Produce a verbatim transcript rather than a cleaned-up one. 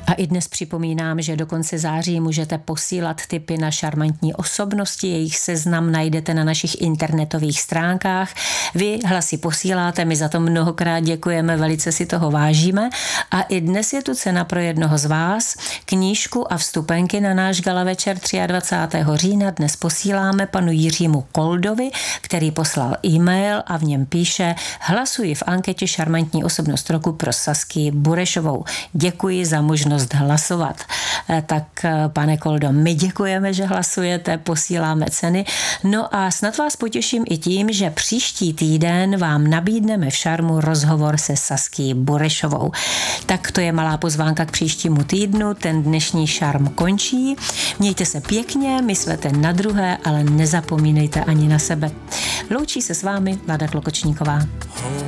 A i dnes připomínám, že do konce září můžete posílat tipy na šarmantní osobnosti, jejich seznam najdete na našich internetových stránkách. Vy hlasy posíláte, my za to mnohokrát děkujeme, velice si toho vážíme a i dnes je tu cena pro jednoho z vás. Knížku a vstupenky na náš gala večer dvacátého třetího října dnes posíláme panu Jiřímu Koldovi, který poslal e-mail a v něm píše: hlasuji v anketě šarmantní osobnost roku pro Sasky Burešovou. Děkuji za možnost hlasovat. Tak pane Koldo, my děkujeme, že hlasujete, posíláme ceny. No a snad vás potěším i tím, že příští týden vám nabídneme v Šarmu rozhovor se Sasky Burešovou. Tak to je malá pozvánka k příštímu týdnu, ten dnešní Šarm končí. Mějte se pěkně, myslete na druhé, ale nezapomínejte ani na sebe. Loučí se s vámi Lada Klokočníková.